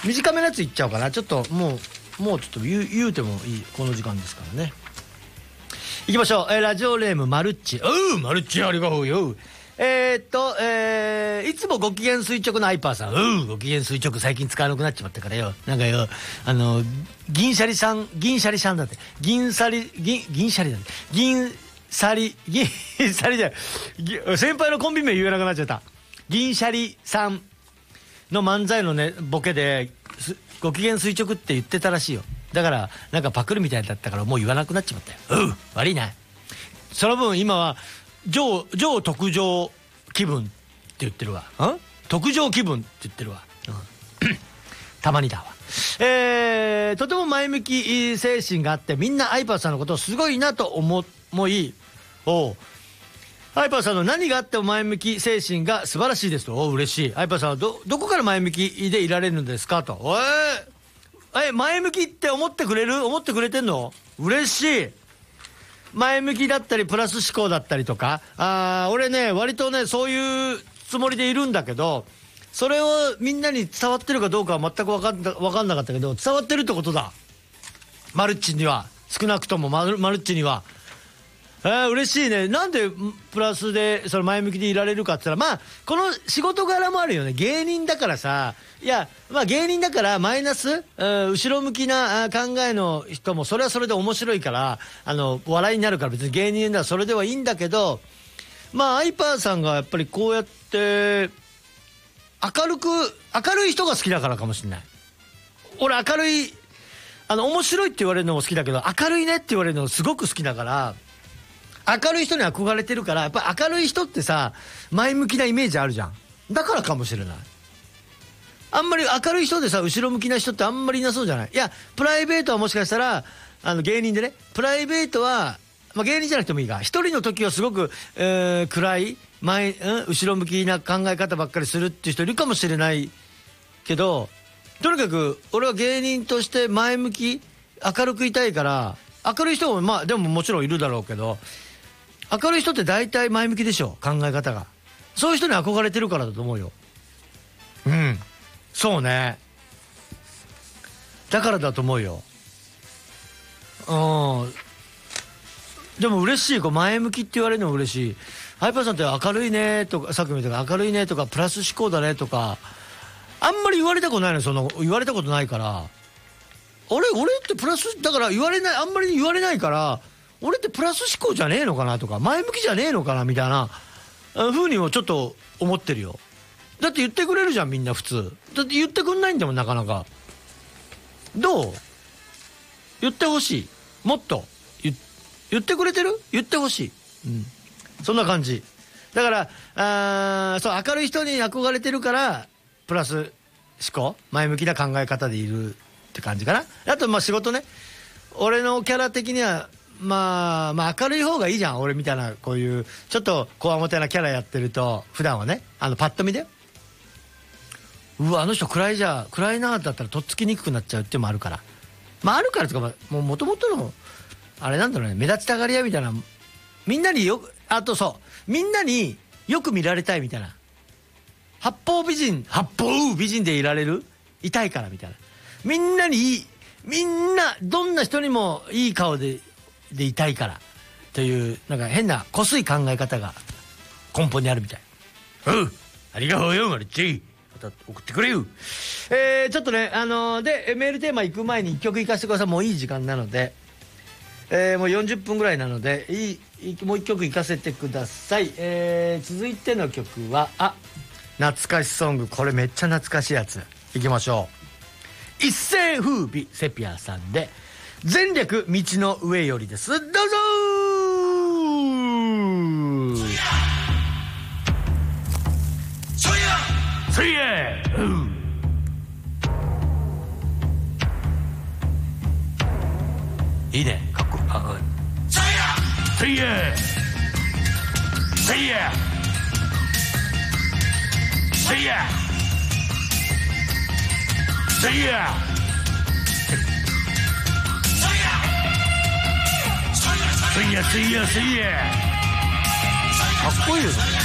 短めのやついっちゃおうかな。ちょっともうちょっと言うてもいいこの時間ですからね。いきましょう。ラジオネームマルッチ。マルッチありがとうよ。いつもご機嫌垂直のアイパーさん。ご機嫌垂直最近使わなくなっちまったからよ。なんかよ、銀シャリさんだって。銀シャリだよ。先輩のコンビ名言えなくなっちゃった。銀シャリさんの漫才のね、ボケで、ご機嫌垂直って言ってたらしいよ。だから、なんかパクるみたいだったからもう言わなくなっちまったよ。悪いな。その分今は、上特上気分って言ってるわ。特上気分って言ってるわ。たまにだわ。とても前向き精神があって、みんなアイパーさんのことをすごいなと思い、アイパーさんの何があっても前向き精神が素晴らしいですと。嬉しい。アイパーさんはどこから前向きでいられるんですかと。前向きって思ってくれてんの？嬉しい。前向きだったりプラス思考だったりとか、俺ね割とねそういうつもりでいるんだけど、それをみんなに伝わってるかどうかは全く分かんなかったけど、伝わってるってことだ。マルッチには、少なくともマルッチには。嬉しいね。なんでプラスでその前向きでいられるかって言ったら、まあこの仕事柄もあるよね。芸人だからさ、いやまあ芸人だからマイナス、後ろ向きな考えの人もそれはそれで面白いから、笑いになるから別に芸人ならそれではいいんだけど、まあアイパーさんがやっぱりこうやって明るい人が好きだからかもしれない。俺明るい面白いって言われるのも好きだけど、明るいねって言われるのすごく好きだから、明るい人に憧れてるから、やっぱ明るい人ってさ前向きなイメージあるじゃん。だからかもしれない。あんまり明るい人でさ後ろ向きな人ってあんまりいなそうじゃない。いやプライベートはもしかしたら芸人でね、プライベートは、まあ、芸人じゃなくてもいいが、一人の時はすごく、暗い後ろ向きな考え方ばっかりするっていう人いるかもしれないけど、とにかく俺は芸人として前向き明るくいたいから、明るい人もまあでももちろんいるだろうけど、明るい人って大体前向きでしょ、考え方が。そういう人に憧れてるからだと思うよ。そうね、だからだと思うよ。でも嬉しい。こう前向きって言われるのも嬉しい。ハイパーさんって明るいねとか、さっきも言った明るいねとかプラス思考だねとかあんまり言われたことないの。言われたことないから、俺ってプラスだからあんまり言われないから、俺ってプラス思考じゃねえのかなとか前向きじゃねえのかなみたいな風にもちょっと思ってるよ。だって言ってくれるじゃんみんな普通。だって言ってくんないんだもんなかなか。どう？言ってほしい。もっと言ってくれてる？言ってほしい。そんな感じだから、そう明るい人に憧れてるからプラス思考前向きな考え方でいるって感じかな。あとまあ仕事ね、俺のキャラ的にはまあ明るい方がいいじゃん。俺みたいなこういうちょっとこわもてなキャラやってると、普段はねパッと見でうわあの人暗いなだったらとっつきにくくなっちゃうっていうのもあるから、まああるからとかもともとのあれなんだろうね、目立ちたがり屋みたいな、みんなにみんなによく見られたいみたいな、八方美人でいたいからみたいな、みんなどんな人にもいい顔でいたいからというなんか変なこすい考え方が根本にあるみたい。ありがとうよマルチ、また送ってくれよ。ちょっとねでメールテーマ行く前に1曲行かせてください。もういい時間なので、もう40分ぐらいなのでもう1曲行かせてください。続いての曲は懐かしソング、これめっちゃ懐かしいやついきましょう。一世風靡セピアさんで前略道の上よりです。どうぞそいやいいね、かっこいい。そいやかっこいいよね。